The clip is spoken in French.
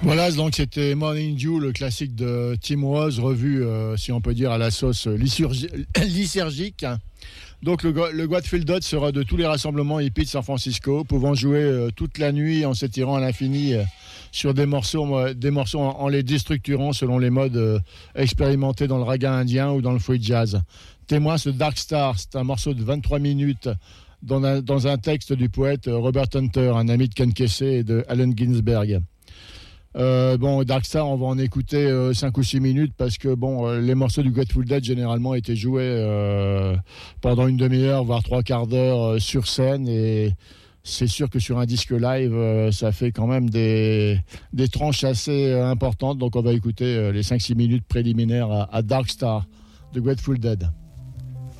Voilà, donc c'était Morning Dew, le classique de Tim Rose, revu, si on peut dire, à la sauce lysergique. Donc le Grateful Dead sera de tous les rassemblements hippies de San Francisco, pouvant jouer toute la nuit en s'étirant à l'infini sur des morceaux en les déstructurant selon les modes expérimentés dans le raga indien ou dans le free jazz. Témoin, ce Dark Star, c'est un morceau de 23 minutes dans un texte du poète Robert Hunter, un ami de Ken Kesey et de Allen Ginsberg. Dark Star, on va en écouter 5 ou 6 minutes parce que les morceaux du Grateful Dead généralement étaient joués pendant une demi-heure, voire 3/4 d'heure sur scène, et c'est sûr que sur un disque live, ça fait quand même des tranches assez importantes. Donc on va écouter les 5-6 minutes préliminaires à Dark Star de Grateful Dead.